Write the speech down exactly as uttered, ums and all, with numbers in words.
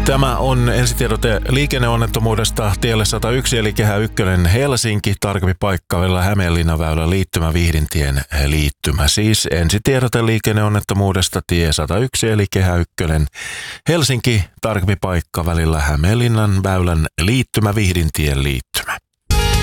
Tämä on ensitiedote liikenneonnettomuudesta tielle sata yksi eli Kehä ykkönen Helsinki, tarkempi paikka vielä Hämeenlinnaväylän liittymä Vihdintien liittymä. Siis ensitiedote liikenneonnettomuudesta tie sata yksi eli Kehä ykkönen Helsinki, tarkempi paikka välillä Hämeenlinnan väylän liittymä Vihdintien liittymä.